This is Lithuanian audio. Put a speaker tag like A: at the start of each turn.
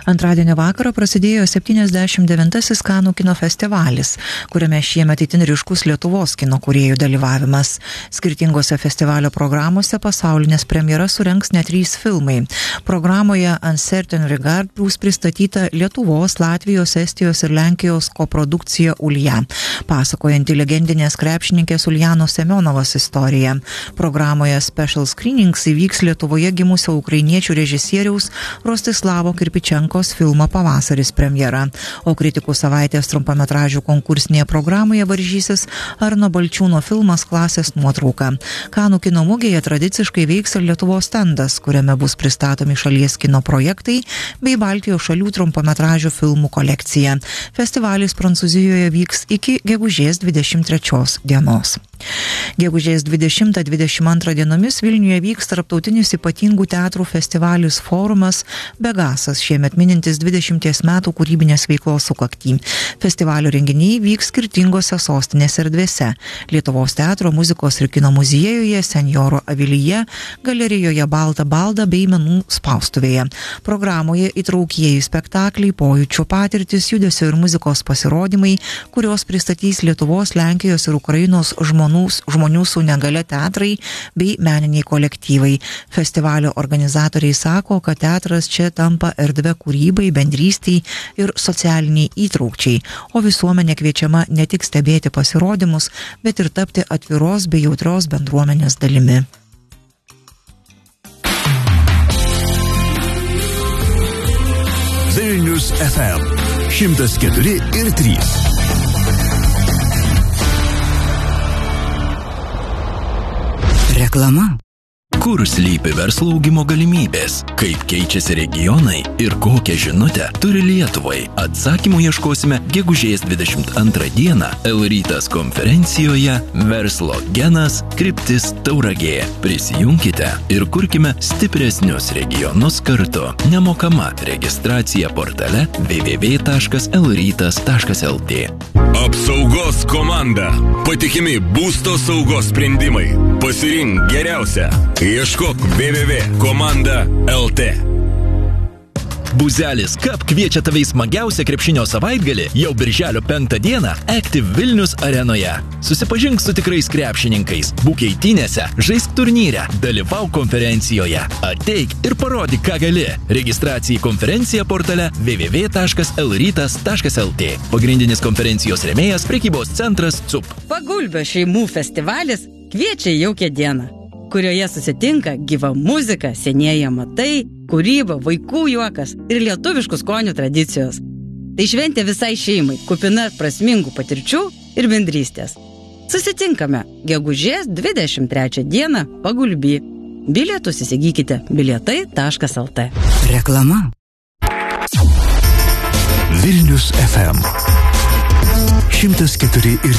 A: Antradienio vakarą prasidėjo 79-asis Kanų kino festivalis, kuriame šiemet itin ryškus Lietuvos kino kūrėjų dalyvavimas. Skirtingose festivalio programuose pasaulinės premjeras surengs net 3 filmai. Programoje Uncertain Regard bus pristatyta Lietuvos, Latvijos, Estijos ir Lenkijos koprodukcija Ulja, pasakojanti legendinės krepšininkės Uljanos Semionovos istoriją. Programoje Special Screenings įvyks Lietuvoje gimusio ukrainiečių režisieriaus Rostislavo Kirpičenkos filmo Pavasaris premjera, o kritikų savaitės trumpametražių konkursinėje programoje varžysis Arno Balčiūno filmas Klasės nuotrauka. Kanų kino mugėje tradiciškai veiks ir Lietuvos stendas, kuriame bus pristatomi šalies kino projektai bei Baltijos šalių trumpametražių filmų kolekcija. Festivalis Prancūzijoje vyks iki gegužės 23 dienos. Gegužės 20-22 dienomis Vilniuje vyks tarptautinis ypatingų teatrų festivalis Forumas Begasas, šiemet minintis 20 metų kūrybinės veiklos sukaktį. Festivalio renginiai vyks skirtingose sostinės erdvėse – Lietuvos teatro, muzikos ir kino muziejuje, Senjoro avilyje, galerijoje Balta balda bei menų spaustuvėje. Programoje įtraukieji spektakliai, pojūčio patirtis, judesio ir muzikos pasirodymai, kurios pristatys Lietuvos, Lenkijos ir Ukrainos žmonių su negale teatrai bei meniniai kolektyvai. Festivalio organizatoriai sako, kad teatras čia tampa erdve kūrybai, bendrystei ir socialiniai įtraukčiai, o visuomenė kviečiama ne tik stebėti pasirodymus, bet ir tapti atviros bei jautrios bendruomenės dalimi.
B: Vilnius FM 104,3.
C: Reklama.
D: Kur slypi verslo augimo galimybės, kaip keičiasi regionai ir kokią žinutę turi Lietuvai? Atsakymų ieškosime gegužės 22 dieną L-rytas konferencijoje Verslo genas kryptis Tauragė. Prisijunkite ir kurkime stipresnius regionus kartu. Nemokama registracija portale www.lrytas.lt.
B: Apsaugos komanda. Patikimi būsto saugos sprendimai. Pasirink geriausią. Ieškok www.komanda.lt.
D: Buzelis Cup kviečia tave į smagiausią krepšinio savaitgalį jau birželio 5 dieną Active Vilnius arenoje. Susipažink su tikrais krepšininkais, būk eitynėse, žaisk turnyre, dalyvauk konferencijoje, ateik ir parodyk, ką gali. Registracija į konferenciją portale www.lrytas.lt. Pagrindinis konferencijos rėmėjas prekybos centras CUP.
C: Pagulbio šeimų festivalis kviečia į jaukią dieną, kurioje susitinka gyva muzika, senieji amatai, kūryba, vaikų juokas ir lietuviškų skonių tradicijos. Tai šventė visai šeimai, kupina prasmingų patirčių ir bendrystės. Susitinkame gegužės 23 dieną Pagulby. Bilietus įsigykite bilietai.lt.
A: Reklama.
B: Vilnius FM 104,3.